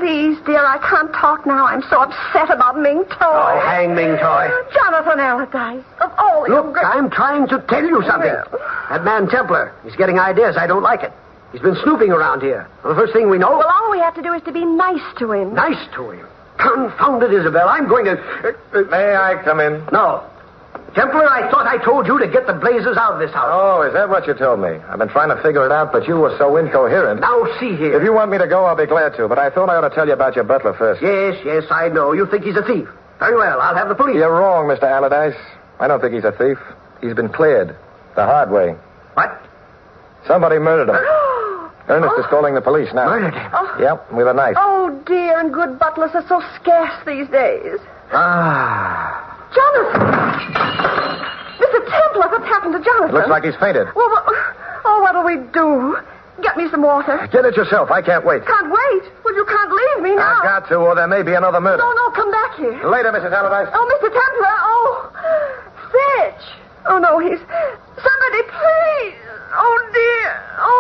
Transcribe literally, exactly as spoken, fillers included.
please, dear, I can't talk now. I'm so upset about Ming Toy. Oh, hang Ming Toy. Jonathan Allardyce, of all the... Look, I'm trying to tell you something. Well. That man Templar, he's getting ideas. I don't like it. He's been snooping around here. Well, the first thing we know... Well, all we have to do is to be nice to him. Nice to him? Confound it, Isabel. I'm going to... Uh, uh, May I come in? No. Templar, I thought I told you to get the blazes out of this house. Oh, is that what you told me? I've been trying to figure it out, but you were so incoherent. Now, see here. If you want me to go, I'll be glad to, but I thought I ought to tell you about your butler first. Yes, yes, I know. You think he's a thief. Very well, I'll have the police. You're wrong, Mister Allardyce. I don't think he's a thief. He's been cleared. The hard way. What? Somebody murdered him. Ernest is calling the police now. Murdered him? Oh. Yep, with a knife. Oh, dear, and good butlers are so scarce these days. Ah. Jonathan! Mister Templar, what's happened to Jonathan? Looks like he's fainted. Well, what, oh, what'll we do? Get me some water. Get it yourself. I can't wait. Can't wait. Well, you can't leave me now. I've got to, or there may be another murder. No, no, come back here. Later, Missus Allardyce. Oh, Mister Templar. Oh, Fitch. Oh, no, he's